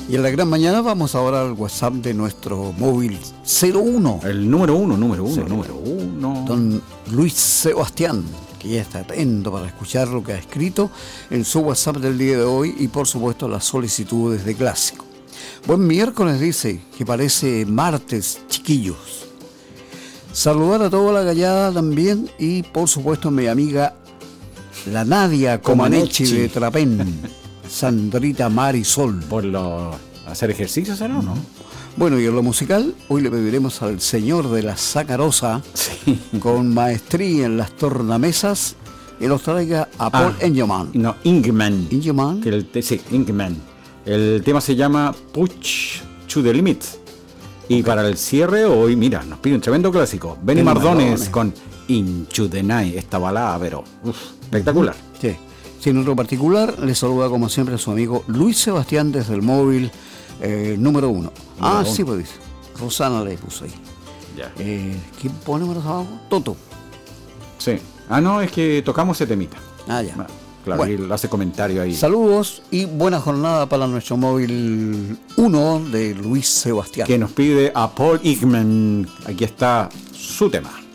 Y en la gran mañana vamos ahora al WhatsApp de nuestro móvil 01. El número uno. Don Luis Sebastián, que ya está atento para escuchar lo que ha escrito en su WhatsApp del día de hoy y por supuesto las solicitudes de clásico. Buen miércoles, dice, que parece martes, chiquillos. Saludar a toda la gallada también y por supuesto a mi amiga la Nadia Comaneci de Trapén, Sandrita Marisol. Por hacer ejercicios, ¿no? ¿No? Bueno, y en lo musical, hoy le pediremos al señor de la Sacarosa, Sí. con maestría en las tornamesas, que nos traiga a Paul Engelman. No, Ingman. Engelman. Sí, Ingman. El tema se llama Push to the Limit. Y para el cierre hoy, mira, nos pide un tremendo clásico. Benny Mardones con Into the Night, esta balada, pero espectacular. Sí. Sin otro particular, le saluda como siempre a su amigo Luis Sebastián desde el móvil número 1. Sí, pues dice. Rosana le puso ahí. Ya. ¿Quién pone números abajo? Toto. Sí. No, es que tocamos ese temita. Ya. Claro, bueno, él hace comentario ahí. Saludos y buena jornada para nuestro móvil 1 de Luis Sebastián. Que nos pide a Paul Ingman. Aquí está su tema.